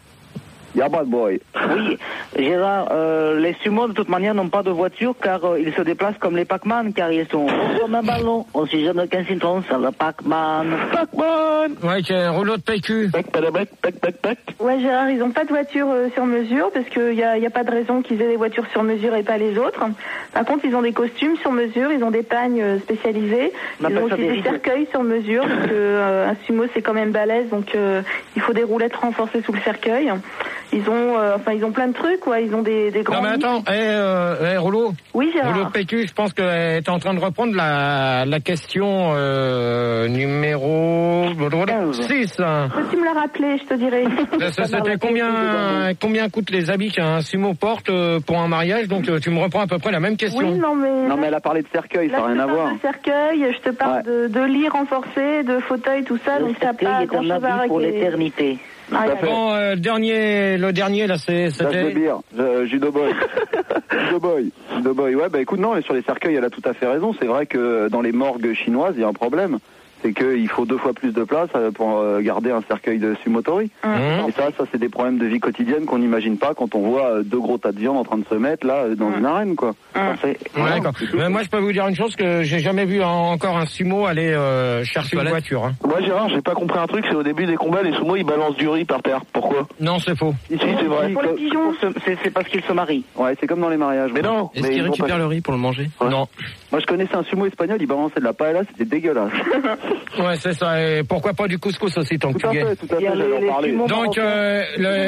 Y'a pas de boy. Oui, Gérard, euh, les sumo de toute manière n'ont pas de voiture car euh, ils se déplacent comme les Pac-Man car ils sont hauts comme un ballon. On sait jamais qu'un citron, c'est le Pac-Man. Pac-Man. Ouais, qui est un rouleau de P Q. Pac, pac, pac, pac, pac. Ouais, Gérard, ils ont pas de voiture euh, sur mesure parce qu'il y a, y a pas de raison qu'ils aient des voitures sur mesure et pas les autres. Par contre, ils ont des costumes sur mesure, ils ont des pagnes euh, spécialisées, On ils appelle ont ça aussi des des rideaux. cercueils sur mesure parce que euh, un sumo c'est quand même balèze, donc euh, il faut des roulettes renforcées sous le cercueil. Ils ont, euh, enfin, ils ont plein de trucs, quoi. Ils ont des, des grands. Non mais attends, eh, euh, eh, Rouleau. Oui, Gérard. Rouleau de P Q, je pense que t'es en train de reprendre la, la question euh, numéro six. Peux-tu me la rappeler, je te dirai. Ça, C'était combien combien coûtent les habits qu'un sumo porte euh, pour un mariage? Donc euh, tu me reprends à peu près la même question. Oui, non mais. Non, mais elle a parlé de cercueil, Là, ça n'a je rien te à parle voir. de cercueil, je te parle de, de lits renforcés, de fauteuils, tout ça, donc ça n'a pas est un grand-chose à voir habit avec pour les- l'éternité. Ah, Tout à fait. Bon, euh, le dernier, le dernier là, c'est, Dash de c'était. bière, euh, Judo Boy. Judo Boy. Judo Boy. Ouais, bah écoute, non, et sur les cercueils, elle a tout à fait raison. C'est vrai que dans les morgues chinoises, il y a un problème. c'est qu'il faut deux fois plus de place pour garder un cercueil de sumotori. Mmh. Et ça, ça c'est des problèmes de vie quotidienne qu'on n'imagine pas quand on voit deux gros tas de viande en train de se mettre là dans mmh. une arène, quoi. Mmh. Enfin, ouais, d'accord. Mais moi, je peux vous dire une chose, que j'ai jamais vu encore un sumo aller euh, chercher une voiture. Hein. Moi, Gérard, j'ai pas compris un truc, c'est au début des combats, les sumo ils balancent du riz par terre. Pourquoi? Non, c'est faux. Ici, c'est vrai. Pour les pigeons, c'est parce qu'ils se marient. Ouais, c'est comme dans les mariages. Mais non. Est-ce qu'ils récupèrent pas... le riz pour le manger? Ouais. Non. Moi, je connaissais un sumo espagnol, il balançait de la paella, c'était dégueulasse. Ouais, c'est ça. Et pourquoi pas du couscous aussi, tant que tu gagnes. Tout à fait, j'allais en parler. Donc, euh,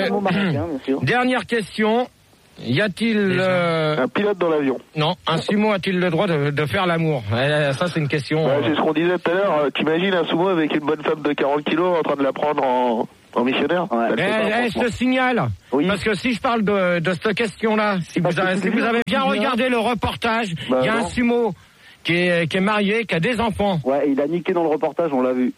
le... dernière question. Y a-t-il euh... un pilote dans l'avion? Non, un sumo a-t-il le droit de, de faire l'amour? euh, Ça, c'est une question. Ouais, euh... c'est ce qu'on disait tout à l'heure. T'imagines un sumo avec une bonne femme de quarante kilos en train de la prendre en, en missionnaire? Ouais. Eh, eh, je te signale, oui. Parce que si je parle de, de cette question-là, si, vous avez, si vous avez bien regardé le reportage, il bah, y a non. un sumo qui est, qui est marié, qui a des enfants. Ouais, il a niqué dans le reportage, on l'a vu.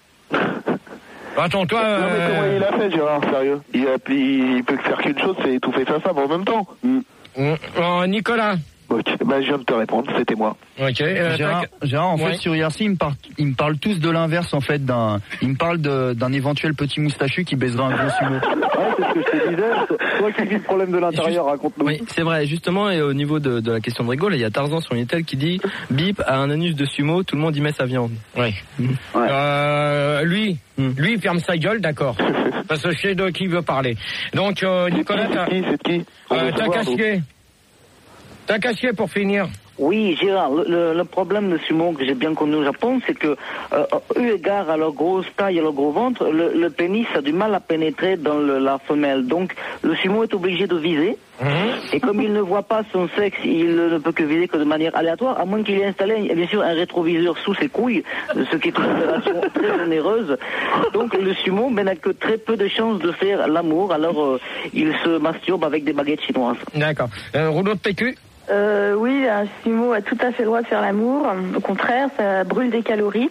Attends, toi... Non, mais euh... comment il a fait, Gérard, sérieux? Il, a, il, il peut faire qu'une chose, c'est étouffer sa femme en même temps. Mm. Mm. Oh, Nicolas. Ok, bah je viens de te répondre, c'était moi. Ok. Euh, Gérard, Gérard, en ouais. fait, sur I R C, ils me, par... ils me parlent tous de l'inverse, en fait. D'un... Ils me parlent de... d'un éventuel petit moustachu qui baiserait un gros sumo. Ouais, c'est ce que je te disais. Toi qui vis le problème de l'intérieur, Juste... raconte-nous. Oui, c'est vrai. Justement, et au niveau de, de la question de rigole, il y a Tarzan sur Unitel qui dit Bip a un anus de sumo, tout le monde y met sa viande. Oui. Mmh. Ouais. Euh, lui, mmh. lui, il ferme sa gueule, d'accord. Parce que je sais de qui il veut parler. Donc, euh, Nicolas, t'as... C'est qui, c'est qui euh, T'as caché. T'as caché pour finir. Oui, Gérard, le, le problème de sumo que j'ai bien connu au Japon, c'est que, euh, eu égard à leur grosse taille et leur gros ventre, le, le pénis a du mal à pénétrer dans le, la femelle. Donc, le sumo est obligé de viser. Mmh. Et comme il ne voit pas son sexe, il ne peut que viser que de manière aléatoire, à moins qu'il ait installé, bien sûr, un rétroviseur sous ses couilles, ce qui est une opération très onéreuse. Donc, le sumo ben, n'a que très peu de chances de faire l'amour, alors euh, il se masturbe avec des baguettes chinoises. D'accord. Euh, rouleau de P Q? Euh, oui, un sumo a tout à fait le droit de faire l'amour. Au contraire, ça brûle des calories.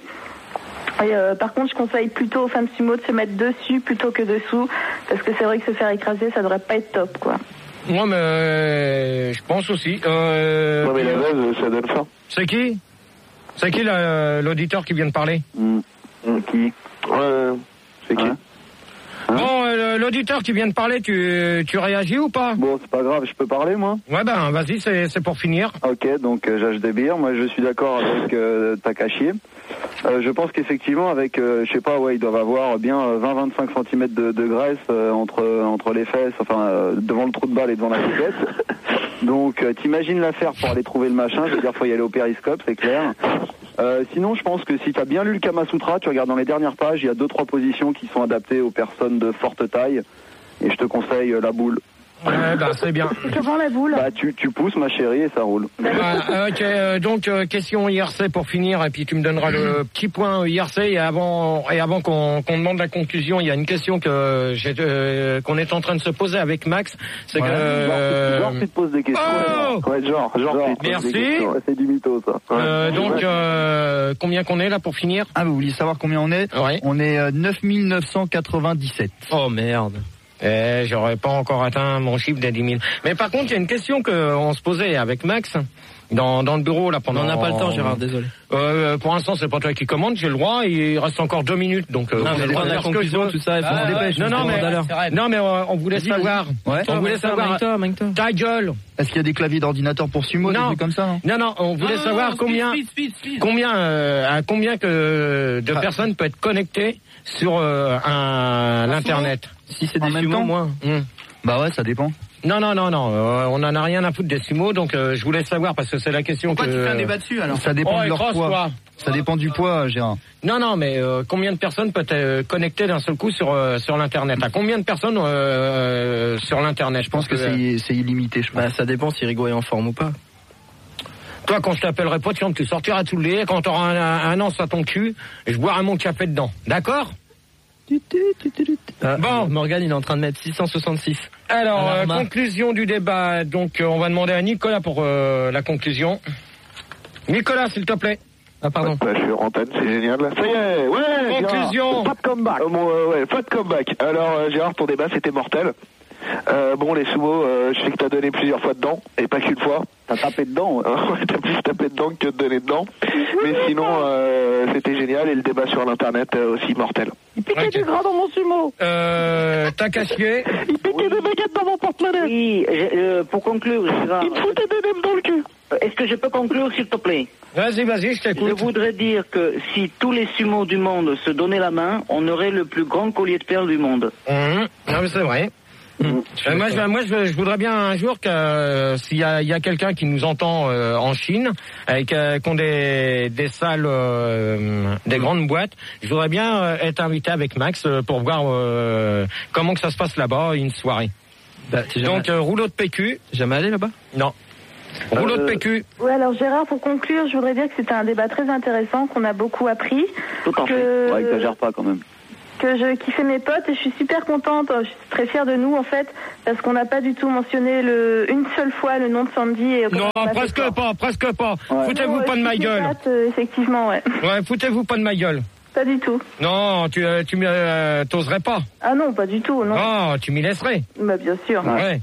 Et euh, par contre, je conseille plutôt aux femmes sumo de se mettre dessus plutôt que dessous, parce que c'est vrai que se faire écraser, ça devrait pas être top, quoi. Moi, mais euh, je pense aussi. Euh, non, mais la veuve, ça donne faim. C'est qui? C'est qui là, l'auditeur qui vient de parler? mmh. Mmh. Qui? Ouais, c'est qui? Ouais. Hein? Bon, euh, l'auditeur qui vient de parler, tu, tu réagis ou pas? Bon, c'est pas grave, je peux parler, moi? Ouais, ben, vas-y, c'est, c'est pour finir. Ok, donc euh, j'ach des bières. Moi, je suis d'accord avec euh, Takashi. Euh, je pense qu'effectivement, avec, euh, je sais pas, ouais, ils doivent avoir bien euh, vingt à vingt-cinq centimètres de, de graisse euh, entre entre les fesses, enfin, euh, devant le trou de balle et devant la coupette. Donc, euh, t'imagines l'affaire pour aller trouver le machin. Je veux dire, faut y aller au périscope, c'est clair. Euh, sinon, je pense que si tu as bien lu le Kama Sutra, tu regardes dans les dernières pages, il y a deux trois positions qui sont adaptées aux personnes de forte taille. Et je te conseille euh, la boule. Ouais, bah, c'est bien. Comment la boule? Bah, tu, tu pousses, ma chérie, et ça roule. Ah, ok, euh, donc, euh, question I R C pour finir, et puis tu me donneras le petit point I R C, et avant, et avant qu'on, qu'on demande la conclusion, il y a une question que j'ai, euh, qu'on est en train de se poser avec Max, c'est ouais, que... Euh... Genre, tu te poses des questions. Oh ouais, genre, genre, genre merci. Ouais, c'est du mytho, ça. Ouais. Euh, donc, euh, combien qu'on est, là, pour finir? Ah, vous vouliez savoir combien on est? Ouais. On est euh, neuf mille neuf cent quatre-vingt-dix-sept. Oh, merde. Eh, j'aurais pas encore atteint mon chiffre des dix mille. Mais par contre, il y a une question qu'on se posait avec Max dans, dans le bureau là pendant. On n'a pas le temps, Gérard, désolé. Euh, pour l'instant, c'est pas toi qui commande, j'ai le droit. Il reste encore deux minutes, donc. Euh, non, mais prendre la conclusion, tout ça, il faut ah, se dépêcher. Non, non, mais, non, mais euh, on voulait savoir. Ouais. On voulait savoir. Ta gueule. Est-ce qu'il y a des claviers d'ordinateur pour sumo, des trucs comme ça? Non, non, non. On voulait ah, savoir combien, speed, speed, speed. combien, euh, à combien que de ah. personnes peuvent être connectées sur euh, un l'internet. Si c'est des sumo, moi. Mmh. Bah ouais, ça dépend. Non, non, non, non, euh, on en a rien à foutre des sumo, donc euh, je voulais savoir, parce que c'est la question. Pourquoi que... tu fais un débat dessus, alors? Ça dépend oh, de leur poids. Quoi. Ça dépend du poids, Gérard. Non, non, mais euh, combien de personnes peuvent être connectées d'un seul coup sur euh, sur l'internet? À combien de personnes euh, euh, sur l'internet? Je pense que, que c'est, c'est illimité, je pense. Bah, ça dépend si Rigaud est en forme ou pas. Toi, quand je t'appellerai pas, tu sortiras tout le lait, quand t'auras un, un, un an à ton cul, je boirai mon café dedans. D'accord? Ah, bon, Morgane, il est en train de mettre six cent soixante-six. Alors, euh, conclusion du débat. Donc, euh, on va demander à Nicolas pour euh, la conclusion. Nicolas, s'il te plaît. Ah, pardon. Ouais, je suis en antenne, c'est génial. Là. Ça y est, ouais. Conclusion. Fat comeback. Euh, bon, euh, ouais, fat comeback. Alors, euh, Gérard, ton débat, c'était mortel. Euh, bon, les sumo, euh, je sais que t'as donné plusieurs fois dedans, et pas qu'une fois. T'as tapé dedans. Ouais, t'as plus tapé dedans que de donner dedans. Mais sinon, euh, c'était génial, et le débat sur l'internet euh, aussi mortel. Il piquait Okay. du gras dans mon sumo. Euh, t'as caché. Il piquait des baguettes dans mon porte-monnaie. Oui, euh, pour conclure, Gérard, Il me foutait des nems dans le cul. est-ce que je peux conclure, s'il te plaît? Vas-y, vas-y, je t'écoute. Je voudrais dire que si tous les sumos du monde se donnaient la main, on aurait le plus grand collier de perles du monde. Mmh. Non, mais c'est vrai. Mmh. Euh, moi, je, moi je, je voudrais bien un jour que euh, s'il y a, il y a quelqu'un qui nous entend euh, en Chine, avec euh, qui ont des, des salles, euh, des grandes boîtes, je voudrais bien euh, être invité avec Max euh, pour voir euh, comment que ça se passe là-bas, une soirée. Bah, Donc euh, rouleau de P Q. Jamais allé là-bas? Non. Rouleau de Euh, P Q. Oui, alors Gérard, pour conclure, je voudrais dire que c'était un débat très intéressant, qu'on a beaucoup appris. Tout en que... fait. Ouais, exagère pas quand même. Que je kiffais mes potes et je suis super contente, je suis très fière de nous en fait, parce qu'on n'a pas du tout mentionné le, une seule fois le nom de Sandy. Et Non, presque pas, presque pas. Ouais. Foutez-vous Non, pas de ma je suis gueule. plate, euh, effectivement, ouais. Ouais, foutez-vous pas de ma gueule. Pas du tout. Non, tu, euh, tu euh, t'oserais pas. Ah non, pas du tout, non. Non, tu m'y laisserais. Bah bien sûr. Ouais.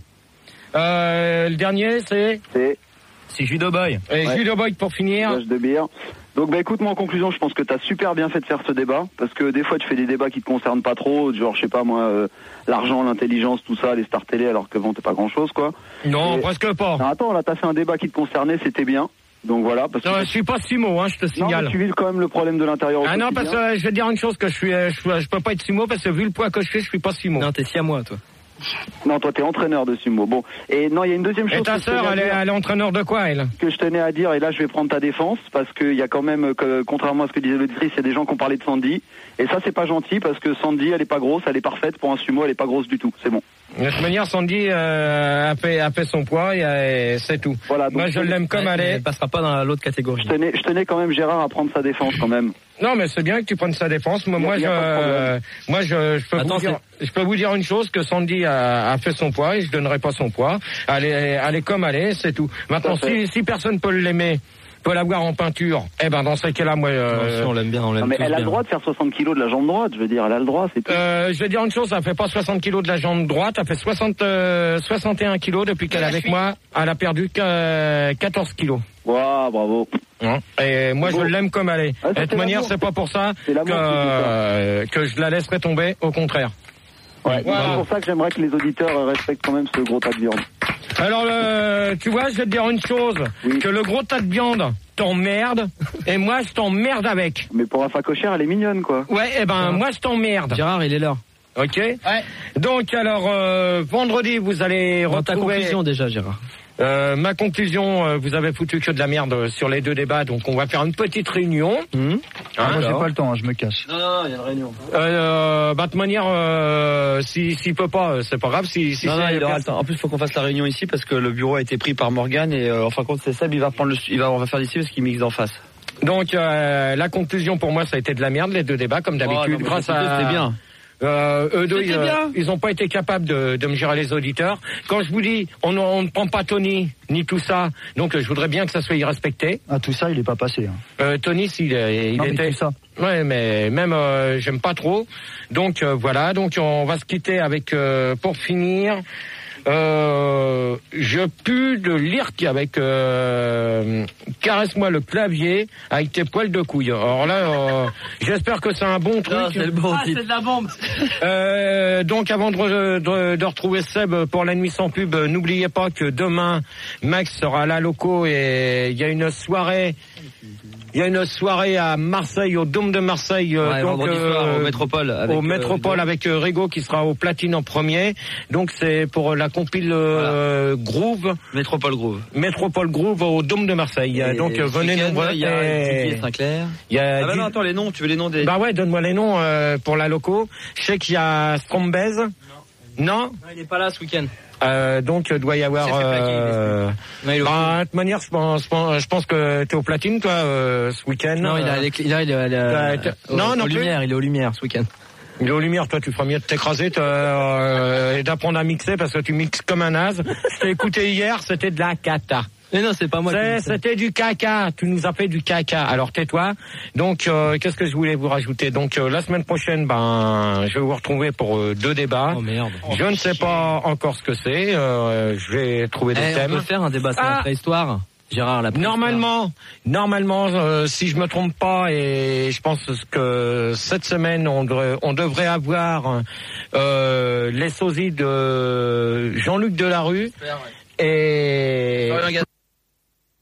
Euh, le dernier, c'est C'est C'est Judo Boy. Et Ouais. Judo Boy pour finir. Gage de bière. Donc bah écoute, moi en conclusion, je pense que t'as super bien fait de faire ce débat, parce que des fois tu fais des débats qui te concernent pas trop, genre je sais pas moi, euh, l'argent, l'intelligence, tout ça, les stars télé, alors que bon t'es pas grand chose quoi. Non, Et- presque pas. Non, attends, là t'as fait un débat qui te concernait, c'était bien. Donc voilà, parce que Non, je suis pas sumo, hein, je te non, signale. mais tu vis quand même le problème de l'intérieur. au Ah non, quotidien. parce que euh, je vais te dire une chose, que je suis, euh, je, suis- je peux pas être sumo parce que vu le poids que je fais, je suis pas sumo. Non, t'es siamois, toi. Non, toi t'es entraîneur de sumo. Bon, et non, il y a une deuxième chose Et ta que je tenais sœur, à elle est, dire, elle est entraîneur de quoi, elle? que je tenais à dire, et là je vais prendre ta défense, parce qu'il y a quand même, que, contrairement à ce que disait l'auditrice, il y a des gens qui ont parlé de Sandy, et ça c'est pas gentil, parce que Sandy elle est pas grosse, elle est parfaite pour un sumo, elle est pas grosse du tout, c'est bon. De toute manière, Sandy euh, a, fait, a fait son poids et euh, c'est tout. Voilà, donc, Moi, je l'aime comme elle est. Elle passera pas dans l'autre catégorie. Je tenais, je tenais quand même Gérard à prendre sa défense quand même. Non, mais c'est bien que tu prennes sa défense. Moi, Y a- moi, y je, a pas de problème. euh, moi, je, je peux Attends, vous dire, je peux vous dire une chose, que Sandy a, a fait son poids et je donnerai pas son poids. Elle est, elle est comme elle est, c'est tout. Maintenant, Tout à fait. si, si personne peut l'aimer, peut l'avoir en peinture, eh ben, dans ce cas-là, moi, Non, euh, si, on l'aime bien, on l'aime Non, mais tous elle a bien. le droit de faire soixante kilos de la jambe droite, je veux dire, elle a le droit, c'est tout. euh, je vais dire une chose, elle fait pas soixante kilos de la jambe droite, elle fait soixante, euh, soixante et un kilos depuis qu'elle est avec moi. Elle a perdu que quatorze kilos. Waouh, bravo. Hein. Et moi, Bon. je l'aime comme elle est. Ah, ça, Et de toute c'est manière, l'amour. c'est pas pour ça C'est que, l'amour qui dit ça. euh, que je la laisserai tomber, au contraire. Ouais, Voilà. c'est pour ça que j'aimerais que les auditeurs euh, respectent quand même ce gros tas de viande. Alors, euh, tu vois, je vais te dire une chose, Oui. que le gros tas de viande t'emmerde, et moi, je t'emmerde avec. Mais pour un facochère, elle est mignonne, quoi. Ouais, eh ben, moi, je t'emmerde. Gérard, il est là. Ok. Ouais. Donc, alors, euh, vendredi, vous allez Dans ta retrouver... conclusion déjà, Gérard. Euh, ma conclusion, euh, vous avez foutu que de la merde sur les deux débats, donc on va faire une petite réunion. Mmh. Ah, moi j'ai alors pas le temps, hein, je me cache. Non, non, il y a une réunion. Euh, bah, de manière, euh, si, s'il peut pas, euh, c'est pas grave. Si, si non, c'est- non, il aura le temps. En plus, il faut qu'on fasse la réunion ici parce que le bureau a été pris par Morgane et euh, en fin de compte, c'est Seb, il va prendre le, il va, on va faire d'ici parce qu'il mixe d'en face. Donc, euh, la conclusion pour moi, ça a été de la merde, les deux débats, comme d'habitude, Oh, non, mais grâce c'était- à... c'était bien. Euh, eux deux, C'était ils, bien. ils ont pas été capables de, de me gérer les auditeurs. Quand je vous dis, on, on ne prend pas Tony, ni tout ça, donc euh, je voudrais bien que ça soit irrespecté. Ah, tout ça, il est pas passé. Hein. Euh, Tony, s'il il Non, mais était... tout ça. Ouais, mais même, euh, j'aime pas trop. Donc, euh, voilà, donc on va se quitter avec, euh, pour finir... Euh, je pue de l'irk avec euh, caresse-moi le clavier avec tes poils de couille. Alors là, euh, j'espère que c'est un bon truc. Non, c'est le bon Ah, titre. c'est de la bombe. Euh, donc avant de, de, de retrouver Seb pour la nuit sans pub, n'oubliez pas que demain Max sera à la loco et il y a une soirée. Il y a une soirée à Marseille, au Dôme de Marseille, euh, Ouais, donc vendredi soir, au Métropole, avec, au euh, Métropole Rigo. avec euh, Rigo qui sera au platine en premier. Donc c'est pour la compile euh, Groove, Métropole Groove. Métropole Groove au Dôme de Marseille. Et donc euh, ce venez week-end, nous voir. Il y a et- Didier Sinclair. il y a Ah bah Di- non, attends, les noms, tu veux les noms des... Bah ouais, donne-moi les noms euh, pour la loco. Je sais qu'il y a Strombez. Non. Non. Non, il est pas là ce week-end. Euh, donc doit y avoir. Il s'est fait plaquer, il est Euh, Non, il est au- bah, de toute manière, je pense, je pense, je pense que t'es au platine, toi, euh, ce week-end. Non, il, a, Euh, les cl- il, a, il, a, il, a, t'as- au- non, non aux plus. Lumières, il est aux Lumières ce week-end. Il est aux lumières, toi, tu feras mieux de t'écraser t'as, euh, et d'apprendre à mixer parce que tu mixes comme un naze. Je t'ai écouté hier, c'était de la cata. Mais non, c'est pas moi. C'est, c'était du caca. Tu nous as fait du caca. Alors tais-toi. Donc, euh, qu'est-ce que je voulais vous rajouter? Donc, euh, la semaine prochaine, ben, je vais vous retrouver pour euh, deux débats. Oh merde. Je ne sais pas encore ce que c'est. Euh, je vais trouver des eh, thèmes. On peut faire un débat sur ah. la préhistoire. Gérard, la préhistoire. Normalement, normalement, euh, si je me trompe pas, et je pense que cette semaine, on devrait, on devrait avoir euh, les sosies de Jean-Luc Delarue. Et